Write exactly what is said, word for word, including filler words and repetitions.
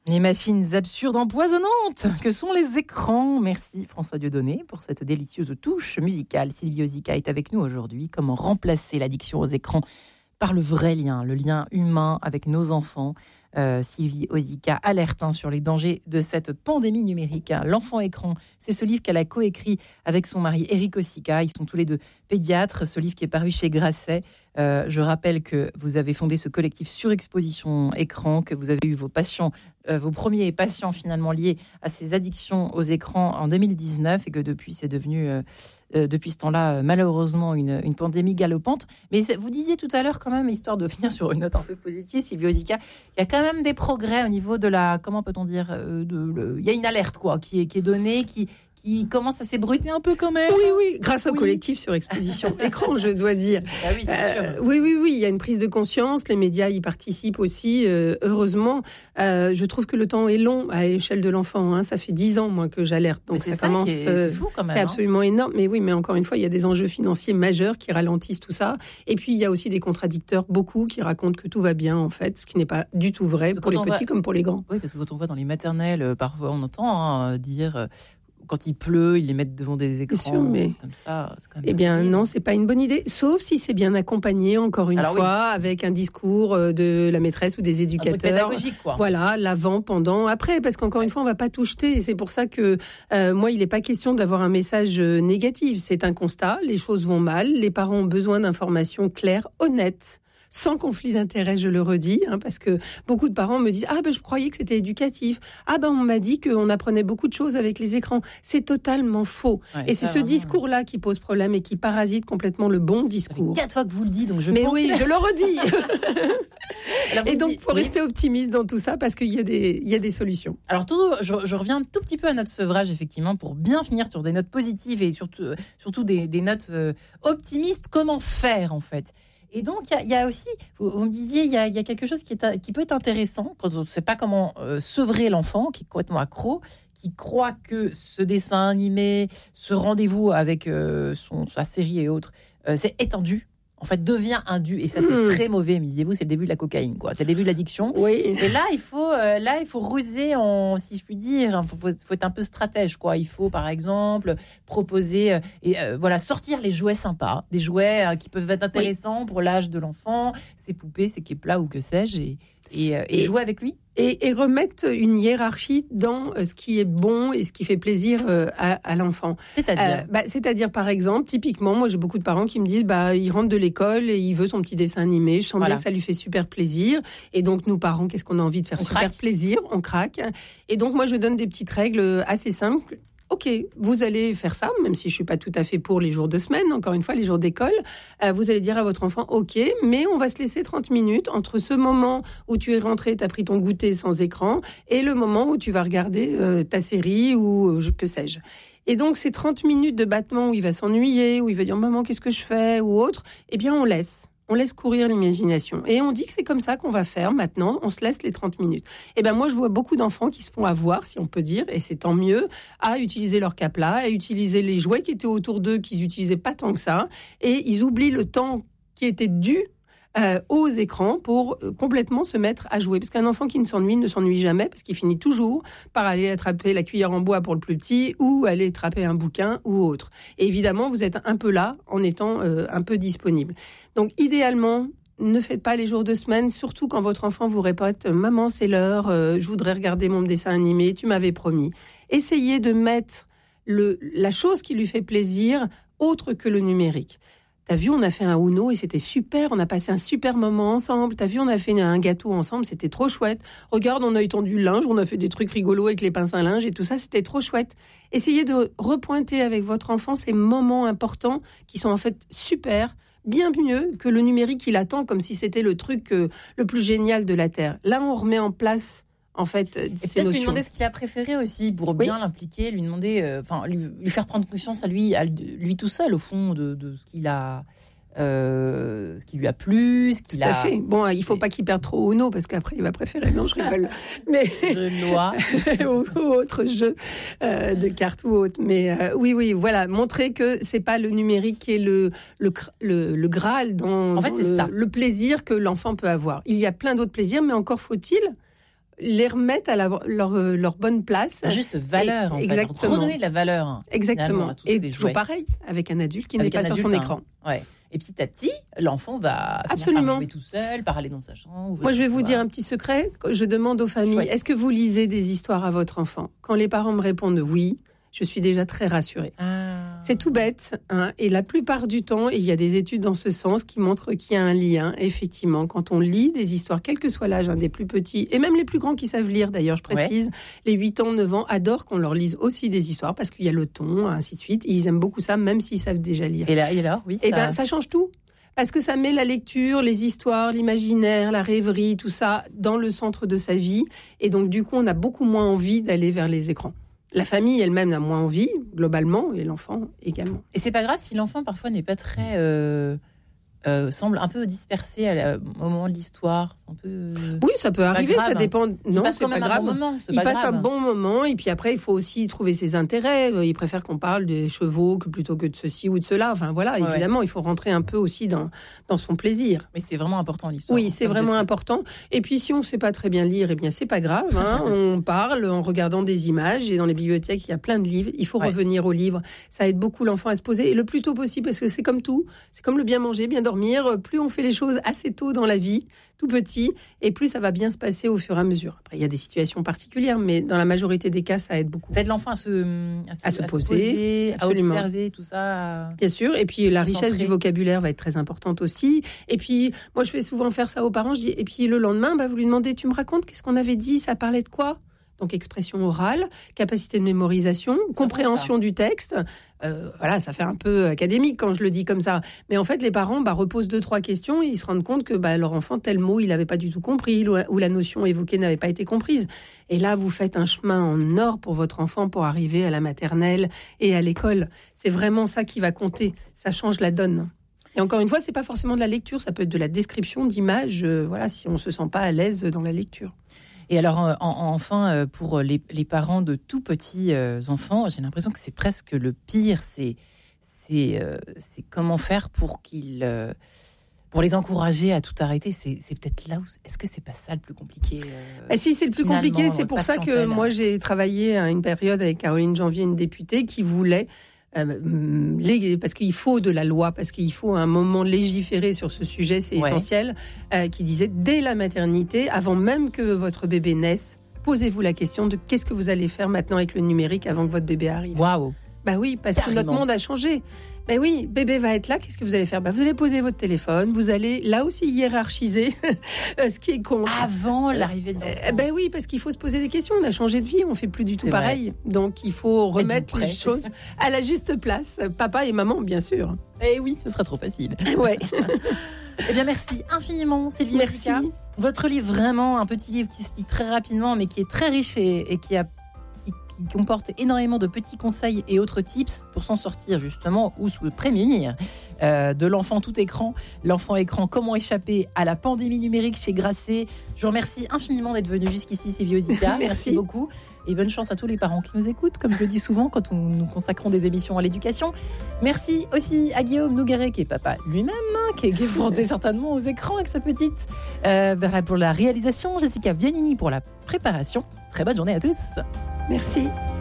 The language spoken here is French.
Les machines absurdes empoisonnantes que sont les écrans. Merci François Dieudonné pour cette délicieuse touche musicale. Sylvie Ozika est avec nous aujourd'hui. Comment remplacer l'addiction aux écrans par le vrai lien, le lien humain avec nos enfants. Euh, Sylvie Ozika alerte hein, sur les dangers de cette pandémie numérique. Hein. L'enfant écran, c'est ce livre qu'elle a coécrit avec son mari Éric Ozika. Ils sont tous les deux pédiatres. Ce livre qui est paru chez Grasset. Euh, je rappelle que vous avez fondé ce collectif Surexposition Écran, que vous avez eu vos patients, euh, vos premiers patients finalement liés à ces addictions aux écrans en deux mille dix-neuf et que depuis c'est devenu euh, euh, depuis ce temps-là euh, malheureusement une, une pandémie galopante. Mais vous disiez tout à l'heure quand même, histoire de finir sur une note un peu positive, Sylvie Ozika, il y a quand même des progrès au niveau de la, comment peut-on dire, euh, de, le, il y a une alerte quoi qui est, qui est donnée, qui qui commence à s'ébruiter un peu quand même. Oui, oui, grâce au oui. collectif Surexposition Écran, je dois dire. Ah oui, c'est euh, sûr. Oui, oui, oui, il y a une prise de conscience, les médias y participent aussi, euh, heureusement. Euh, je trouve que le temps est long à l'échelle de l'enfant. Hein. Ça fait dix ans, moi, que j'alerte. Donc c'est ça, ça commence. Qui est, c'est fou quand même. C'est absolument hein. énorme. Mais oui, mais encore une fois, il y a des enjeux financiers majeurs qui ralentissent tout ça. Et puis, il y a aussi des contradicteurs, beaucoup, qui racontent que tout va bien, en fait, ce qui n'est pas du tout vrai pour les petits voit... comme pour les grands. Oui, parce que quand on voit dans les maternelles, parfois, on entend hein, dire... Quand il pleut, ils les mettent devant des écrans. Bien sûr, mais c'est comme ça. C'est quand même eh bien, terrible. non, c'est pas une bonne idée. Sauf si c'est bien accompagné, encore une Alors, fois, oui. avec un discours de la maîtresse ou des éducateurs. Un truc pédagogique, quoi. Voilà, l'avant, pendant, après. Parce qu'encore une fois, on va pas tout jeter. Et c'est pour ça que, euh, moi, il n'est pas question d'avoir un message négatif. C'est un constat. Les choses vont mal. Les parents ont besoin d'informations claires, honnêtes. Sans conflit d'intérêt, je le redis, hein, parce que beaucoup de parents me disent « Ah ben je croyais que c'était éducatif. Ah ben on m'a dit qu'on apprenait beaucoup de choses avec les écrans. » C'est totalement faux. Ouais, et c'est ce vraiment, discours-là qui pose problème et qui parasite complètement le bon discours. Ça fait quatre fois que vous le dites, donc je Mais pense oui, que... je le redis. Alors, et donc, il faut oui. rester optimiste dans tout ça parce qu'il y a des, il y a des solutions. Alors, tout, je, je reviens un tout petit peu à notre sevrage, effectivement, pour bien finir sur des notes positives et surtout, surtout des, des notes euh, optimistes. Comment faire, en fait ? Et donc, il y, y a aussi, vous, vous me disiez, il y a, y a quelque chose qui, est, qui peut être intéressant quand on ne sait pas comment euh, sevrer l'enfant, qui est complètement accro, qui croit que ce dessin animé, ce rendez-vous avec euh, son, sa série et autres, euh, c'est étendu. En fait, devient indu. Et ça, c'est mmh. très mauvais, me disiez-vous. C'est le début de la cocaïne, quoi. C'est le début de l'addiction. Oui. Et là, il faut, euh, là, il faut ruser, en, si je puis dire. Il faut, faut être un peu stratège, quoi. Il faut, par exemple, proposer, euh, et euh, voilà, sortir les jouets sympas, des jouets euh, qui peuvent être intéressants oui. pour l'âge de l'enfant, ses poupées, ses képlas ou que sais-je, et, et, euh, et, et jouer avec lui. Et, et remettre une hiérarchie dans ce qui est bon et ce qui fait plaisir à, à l'enfant. C'est-à-dire, euh, bah, c'est-à-dire par exemple, typiquement, moi j'ai beaucoup de parents qui me disent, bah il rentre de l'école et il veut son petit dessin animé. Je sens voilà. bien que ça lui fait super plaisir. Et donc nous parents, qu'est-ce qu'on a envie de faire on super craque. plaisir, on craque. Et donc moi je donne des petites règles assez simples. Ok, vous allez faire ça, même si je suis pas tout à fait pour les jours de semaine, encore une fois, les jours d'école. Euh, vous allez dire à votre enfant, ok, mais on va se laisser trente minutes entre ce moment où tu es rentré, tu as pris ton goûter sans écran, et le moment où tu vas regarder euh, ta série ou euh, que sais-je. Et donc, ces trente minutes de battement où il va s'ennuyer, où il va dire, maman, qu'est-ce que je fais, ou autre, eh bien, on laisse. On laisse courir l'imagination. Et on dit que c'est comme ça qu'on va faire maintenant. On se laisse les trente minutes. Et ben moi, je vois beaucoup d'enfants qui se font avoir, si on peut dire, et c'est tant mieux, à utiliser leur capla, à utiliser les jouets qui étaient autour d'eux, qu'ils n'utilisaient pas tant que ça. Et ils oublient le temps qui était dû Euh, aux écrans pour euh, complètement se mettre à jouer. Parce qu'un enfant qui ne s'ennuie ne s'ennuie jamais, parce qu'il finit toujours par aller attraper la cuillère en bois pour le plus petit ou aller attraper un bouquin ou autre. Et évidemment, vous êtes un peu là en étant euh, un peu disponible. Donc, idéalement, ne faites pas les jours de semaine, surtout quand votre enfant vous répète « Maman, c'est l'heure, euh, je voudrais regarder mon dessin animé, tu m'avais promis ». Essayez de mettre le, la chose qui lui fait plaisir autre que le numérique. T'as vu, on a fait un Uno et c'était super, on a passé un super moment ensemble. T'as vu, on a fait un gâteau ensemble, c'était trop chouette. Regarde, on a étendu le linge, on a fait des trucs rigolos avec les pinces à linge et tout ça, c'était trop chouette. Essayez de repointer avec votre enfant ces moments importants qui sont en fait super, bien mieux que le numérique qui l'attend comme si c'était le truc euh, le plus génial de la Terre. Là, on remet en place... En fait, et peut-être notions. Lui demander ce qu'il a préféré aussi pour bien oui. l'impliquer, lui demander, enfin, euh, lui, lui faire prendre conscience à lui, à lui tout seul au fond de, de ce qu'il a, euh, ce qui lui a plu, ce qu'il tout a. À fait. Bon, il faut pas qu'il perde trop au Uno parce qu'après il va préférer. Non, je rigole. Mais jeu de loi ou, ou autre jeu euh, de cartes ou autre. Mais euh, oui, oui, voilà, montrer que c'est pas le numérique qui est le le le, le graal dans, en fait, dans c'est le, ça. le plaisir que l'enfant peut avoir. Il y a plein d'autres plaisirs, mais encore faut-il les remettre à la, leur, leur bonne place. La juste valeur, et, en fait. Exactement. Redonner de la valeur. Exactement. Et toujours jouets. pareil, avec un adulte qui avec n'est pas sur adulte, son hein. écran. Ouais. Et petit à petit, l'enfant va Absolument. par jouer tout seul, par aller dans sa chambre. Moi, je vais vous dire un petit secret. Je demande aux familles, Chouette. est-ce que vous lisez des histoires à votre enfant ? Quand les parents me répondent oui, je suis déjà très rassurée. Ah. C'est tout bête, hein, et la plupart du temps, et il y a des études dans ce sens qui montrent qu'il y a un lien, effectivement, quand on lit des histoires, quel que soit l'âge, hein, des plus petits, et même les plus grands qui savent lire, d'ailleurs, je précise, ouais. les huit ans, neuf ans adorent qu'on leur lise aussi des histoires, parce qu'il y a le ton, ainsi de suite, ils aiment beaucoup ça, même s'ils savent déjà lire. Et là, et là oui, et ça... ben, ça change tout. Parce que ça met la lecture, les histoires, l'imaginaire, la rêverie, tout ça dans le centre de sa vie. Et donc, du coup, on a beaucoup moins envie d'aller vers les écrans. La famille elle-même a moins envie, globalement, et l'enfant également. Et c'est pas grave si l'enfant, parfois, n'est pas très... Euh, euh, semble un peu dispersé à la, au moment de l'histoire. Un peu... Oui, ça peut arriver, ça dépend... Non, c'est pas grave. Un bon moment, il pas passe grave. un bon moment, et puis après, il faut aussi trouver ses intérêts. Il préfère qu'on parle des chevaux que plutôt que de ceci ou de cela. Enfin, voilà, ouais, évidemment, ouais. il faut rentrer un peu aussi dans, dans son plaisir. Mais c'est vraiment important, l'histoire. Oui, c'est vraiment important. Et puis, si on ne sait pas très bien lire, eh bien, c'est pas grave. Hein. On parle en regardant des images, et dans les bibliothèques, il y a plein de livres. Il faut ouais. revenir aux livres. Ça aide beaucoup l'enfant à se poser, et le plus tôt possible, parce que c'est comme tout. C'est comme le bien manger, bien dormir. Plus on fait les choses assez tôt dans la vie, tout petit, et plus ça va bien se passer au fur et à mesure. Après, il y a des situations particulières, mais dans la majorité des cas, ça aide beaucoup. Ça aide l'enfant à se, à se, à se à poser, se poser à observer tout ça. Bien sûr, et puis la richesse du vocabulaire va être très importante aussi. Et puis, moi, je fais souvent faire ça aux parents. Je dis, et puis le lendemain, bah, vous lui demandez, tu me racontes, qu'est-ce qu'on avait dit, ça parlait de quoi ? Donc, expression orale, capacité de mémorisation, compréhension du texte. Euh, voilà, ça fait un peu académique quand je le dis comme ça. Mais en fait, les parents bah, reposent deux, trois questions et ils se rendent compte que bah, leur enfant, tel mot, il n'avait pas du tout compris ou la notion évoquée n'avait pas été comprise. Et là, vous faites un chemin en or pour votre enfant pour arriver à la maternelle et à l'école. C'est vraiment ça qui va compter. Ça change la donne. Et encore une fois, c'est pas forcément de la lecture, ça peut être de la description d'images, euh, voilà, si on se sent pas à l'aise dans la lecture. Et alors, en, enfin, pour les, les parents de tout petits euh, enfants, j'ai l'impression que c'est presque le pire. C'est, c'est, euh, c'est comment faire pour qu'ils, euh, pour les encourager à tout arrêter. C'est, c'est peut-être là où. Est-ce que c'est pas ça le plus compliqué euh, bah Si, c'est le plus compliqué. C'est pour ça que moi j'ai travaillé à une période avec Caroline Janvier, une députée, qui voulait. Euh, les, parce qu'il faut de la loi, parce qu'il faut un moment légiférer sur ce sujet, c'est ouais. essentiel, euh, qui disait dès la maternité, avant même que votre bébé naisse, posez-vous la question de qu'est-ce que vous allez faire maintenant avec le numérique avant que votre bébé arrive. Waouh. Bah oui, parce Carrément. que notre monde a changé. Ben bah oui, bébé va être là, qu'est-ce que vous allez faire ? Bah vous allez poser votre téléphone, vous allez là aussi hiérarchiser ce qui est compte. Avant l'arrivée de l'enfant. Euh, ben oui, parce qu'il faut se poser des questions, on a changé de vie, on fait plus du tout C'est pareil. Vrai. Donc il faut remettre les choses à la juste place, papa et maman bien sûr. Eh oui, ce sera trop facile. Ouais. Eh bien merci infiniment Sylvie. Merci. Mozica. Votre livre, vraiment un petit livre qui se lit très rapidement mais qui est très riche et, et qui a qui comporte énormément de petits conseils et autres tips pour s'en sortir justement ou se prémunir euh, de l'enfant tout écran. L'enfant écran, comment échapper à la pandémie numérique chez Grasset. Je vous remercie infiniment d'être venu jusqu'ici, Sylvie Mozica. Merci. Merci beaucoup. Et bonne chance à tous les parents qui nous écoutent, comme je le dis souvent quand on, nous consacrons des émissions à l'éducation. Merci aussi à Guillaume Nougaret, qui est papa lui-même, hein, qui est confronté certainement aux écrans avec sa petite. Euh, pour la réalisation, Jessica Vianini pour la préparation. Très bonne journée à tous. Merci.